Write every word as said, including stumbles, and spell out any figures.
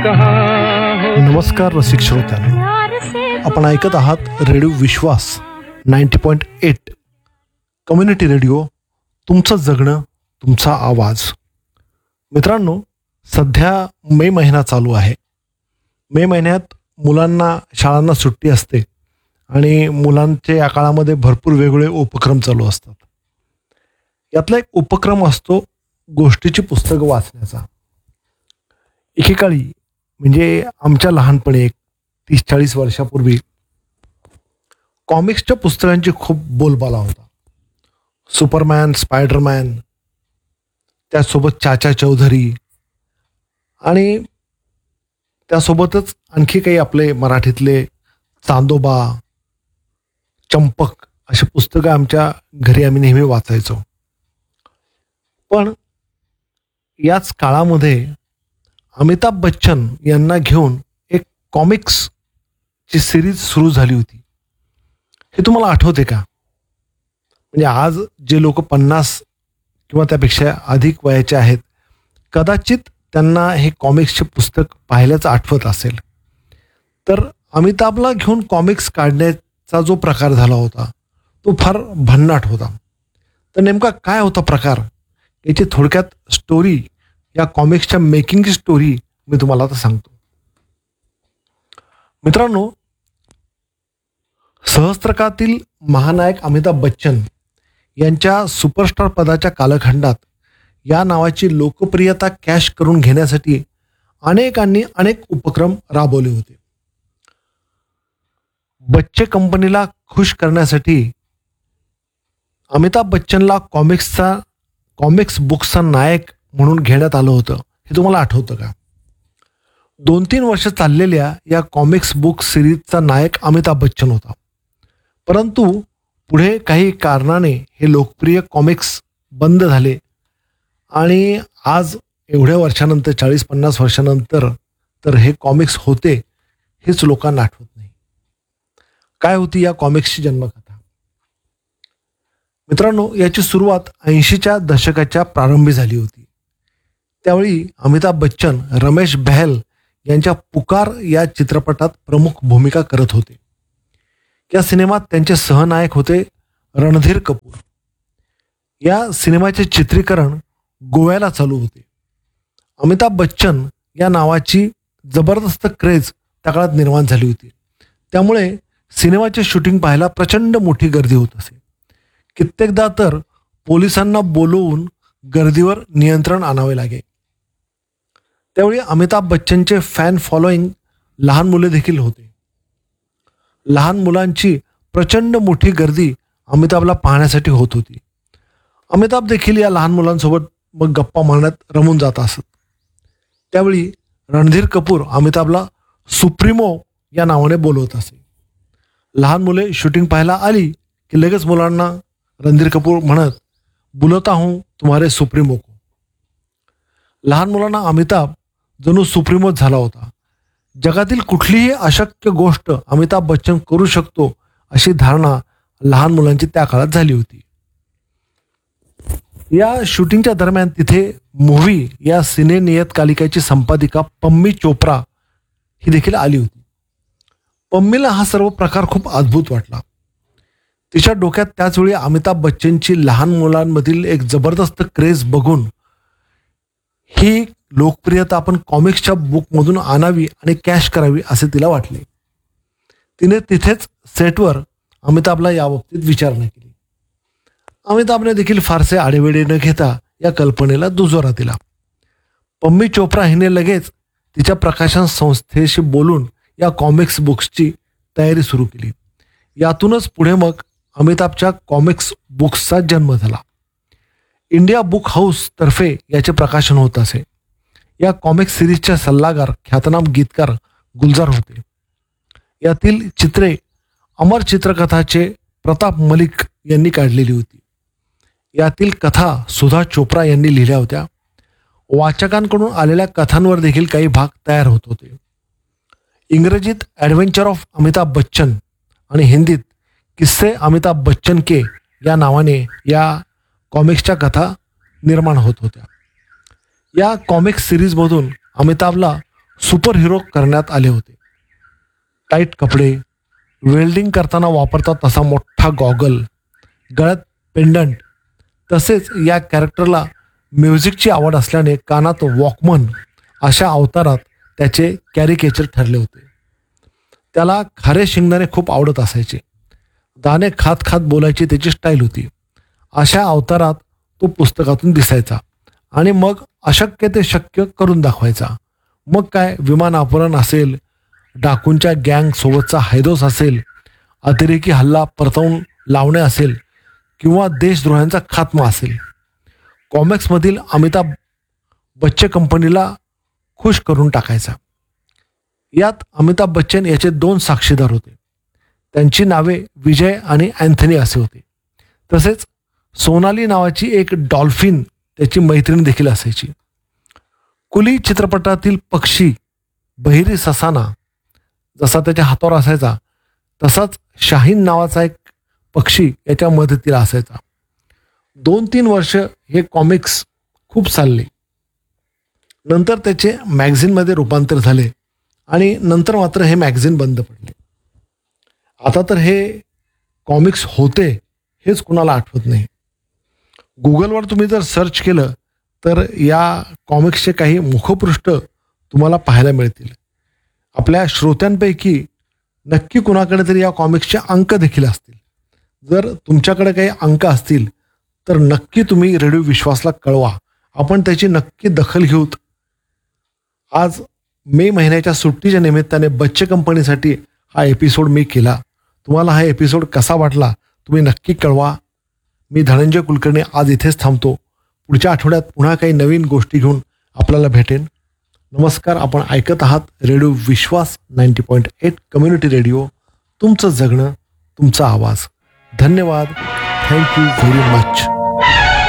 कहाँ हो. नमस्कार रसिक श्रोत्यांनो, आपण ऐकत आहात रेडिओ विश्वास ninety point eight community radio, तुमचं जगणं तुमचा आवाज. मित्रांनो, सध्या मे महिना चालू आहे. मे महिन्यात मुलांना शाळांना सुट्टी असते आणि मुलांचे या काळामध्ये भरपूर वेगवेगळे उपक्रम चालू असतात. यातला एक उपक्रम असतो गोष्टीची पुस्तकं वाचण्याचा. एकेकाळी म्हणजे आमच्या लहानपणी एक तीस चाळीस वर्षापूर्वी कॉमिक्सच्या पुस्तकांची खूप बोलबाला होता. सुपरमॅन, स्पायडरमॅन, त्यासोबत चाचा चौधरी आणि त्यासोबतच आणखी काही आपले मराठीतले चांदोबा, चंपक अशी पुस्तकं आमच्या घरी आम्ही नेहमी वाचायचो. पण याच काळामध्ये अमिताभ बच्चन यांना घेऊन एक कॉमिक्सची सिरीज सुरू झाली होती. हे तुम्हाला आठवते का? म्हणजे आज जे लोक पन्नास किंवा त्यापेक्षा अधिक वयाचे आहेत, कदाचित त्यांना हे कॉमिक्सचे पुस्तक पाहिल्याचं आठवत असेल. तर अमिताभला घेऊन कॉमिक्स काढण्याचा जो प्रकार झाला होता तो फार भन्नाट होता. तर नेमका काय होता प्रकार, याची थोडक्यात स्टोरी, या कॉमिक्सच्या मेकिंगची स्टोरी मी तुम्हाला आता सांगतो. मित्रांनो, सहस्त्रकातील महानायक अमिताभ बच्चन यांच्या सुपरस्टार पदाच्या कालखंडात या नावाची लोकप्रियता कॅश करून घेण्यासाठी अनेकांनी अनेक उपक्रम राबवले होते. बच्चे कंपनीला खुश करण्यासाठी अमिताभ बच्चनला कॉमिक्सचा कॉमिक्स बुक्सचा नायक म्हणून घेण्यात आलं होतं. हे तुम्हाला आठवतं का? दोन तीन वर्ष चाललेल्या या कॉमिक्स बुक सिरीजचा नायक अमिताभ बच्चन होता. परंतु पुढे काही कारणाने हे लोकप्रिय कॉमिक्स बंद झाले आणि आज एवढ्या वर्षानंतर, चाळीस पन्नास वर्षानंतर, तर हे कॉमिक्स होते हेच लोकांना आठवत नाही. काय होती या कॉमिक्सची जन्मकथा? मित्रांनो, याची सुरुवात ऐंशीच्या दशकाच्या प्रारंभी झाली होती. त्यावेळी अमिताभ बच्चन रमेश बहल यांच्या पुकार या चित्रपटात प्रमुख भूमिका करत होते. या सिनेमात त्यांचे सहनायक होते रणधीर कपूर. या सिनेमाचे चित्रीकरण गोव्याला चालू होते. अमिताभ बच्चन या नावाची जबरदस्त क्रेज त्या काळात निर्माण झाली होती. त्यामुळे सिनेमाचे शूटिंग पाहायला प्रचंड मोठी गर्दी होत असे. कित्येकदा तर पोलिसांना बोलवून गर्दीवर नियंत्रण आणावे लागे. त्यावेळी अमिताभ बच्चनचे फॅन फॉलोईंग लहान मुले देखील होते. लहान मुलांची प्रचंड मोठी गर्दी अमिताभला पाहण्यासाठी होत होती. अमिताभ देखील या लहान मुलांसोबत मग गप्पा मारण्यात रमून जात असत. त्यावेळी रणधीर कपूर अमिताभला सुप्रीमो या नावाने बोलवत असे. लहान मुले शूटिंग पाहायला आली की लगेच मुलांना रणधीर कपूर म्हणत, बुलता हूं तुम्हारे सुप्रीमो को. लहान मुलांना अमिताभ जणू सुप्रीमोच झाला होता. जगातील कुठलीही अशक्य गोष्ट अमिताभ बच्चन करू शकतो अशी धारणा लहान मुलांची त्या काळात झाली होती. या शूटिंगच्या दरम्यान तिथे मूव्ही या सिने नियतकालिकाची संपादिका पम्मी चोप्रा ही देखील आली होती. पम्मीला हा सर्व प्रकार खूप अद्भुत वाटला. तिच्या डोक्यात त्याचवेळी अमिताभ बच्चनची लहान मुलांमधील एक जबरदस्त क्रेज बघून ही लोकप्रियता आपण कॉमिक्सच्या बुकमधून आणावी आणि कॅश करावी असे तिला वाटले. तिने तिथेच सेटवर अमिताभला याबाबतीत विचारणा केली. अमिताभने देखील फारसे आडेवेडे न घेता या कल्पनेला दुजोरा दिला. पम्मी चोप्रा हिने लगेच तिच्या प्रकाशन संस्थेशी बोलून या कॉमिक्स बुक्सची तयारी सुरू केली. यातूनच पुढे मग अमिताभच्या कॉमिक्स बुक्सचा जन्म झाला. इंडिया बुक हाऊस तर्फे याचे प्रकाशन होत असे. या कॉमिक्स सिरीजचे सल्लागार ख्यातनाम गीतकार गुलजार होते. यातील चित्रे अमर चित्रकथाचे प्रताप मलिक यांनी काढलेली होती. यातील कथा सुधा चोप्रा यांनी लिहिल्या होत्या. वाचकांकडून आलेल्या कथांवर देखील काही भाग तयार होत होते. इंग्रजीत ॲडव्हेंचर ऑफ अमिताभ बच्चन आणि हिंदीत किस्से अमिताभ बच्चन के या नावाने या कॉमिक्सच्या कथा निर्माण होत होत्या. या कॉमिक्स सिरीजमधून अमिताभला सुपर हिरो करण्यात आले होते. टाईट कपडे, वेल्डिंग करताना वापरतात तसा मोठा गॉगल, गळ्यात पेंडंट. तसेच या कॅरेक्टरला म्युझिकची आवड असल्याने कानात वॉकमन अशा अवतारात त्याचे कॅरिकेचर ठरले होते. त्याला खारे शेंगदाणे खूप आवडत असायचे. दाणे खात खात बोलायची त्याची स्टाईल होती. अशा अवतारात तो पुस्तकातून दिसायचा आणि मग अशक्य ते शक्य करून दाखवायचा. मग काय विमान अपहरण असेल, डाकूंच्या गँग सोबतचा हैदोस असेल, अतिरेकी हल्ला परतवून लावणे असेल किंवा देशद्रोह्यांचा खात्मा असेल. कॉमिक्समधील अमिताभ बच्चन कंपनीला खुश करून टाकायचा. यात अमिताभ बच्चन याचे दोन साक्षीदार होते. त्यांची नावे विजय आणि अँथनी असे होते. तसेच सोनाली नावाची एक डॉल्फिन त्याची मैत्रीण देखील असायची. कुली चित्रपटातील पक्षी बहिरी ससाना जसा त्याच्या हातावर असायचा तसाच शाहीन नावाचा एक पक्षी याच्या मदतीला असायचा. दोन तीन वर्ष हे कॉमिक्स खूप चालले. नंतर त्याचे मॅगझिनमध्ये रूपांतर झाले आणि नंतर मात्र हे मॅगझिन बंद पडले. आता तर हे कॉमिक्स होते हेच कुणाला आठवत नाही. गुगलवर तुम्ही जर सर्च केलं तर या कॉमिक्सचे काही मुखपृष्ठ तुम्हाला पाहायला मिळतील. आपल्या श्रोत्यांपैकी नक्की कुणाकडे तरी या कॉमिक्सचे अंक देखील असतील. जर तुमच्याकडे काही अंक असतील तर नक्की तुम्ही रेडिओ विश्वासला कळवा. आपण त्याची नक्की दखल घेऊत. आज मे महिन्याच्या सुट्टीच्या निमित्ताने बच्चे कंपनीसाठी हा एपिसोड मी केला. तुम्हाला हा एपिसोड कसा वाटला तुम्ही नक्की कळवा. मी धनंजय कुलकर्णी आज इथेच थांबतो. पुढच्या आठवड्यात पुन्हा काही नवीन गोष्टी घेऊन आपल्याला भेटेन. नमस्कार. आपण ऐकत आहात रेडिओ विश्वास ninety point eight community radio. तुमचं जगणं तुमचा आवाज. धन्यवाद. Thank you very much.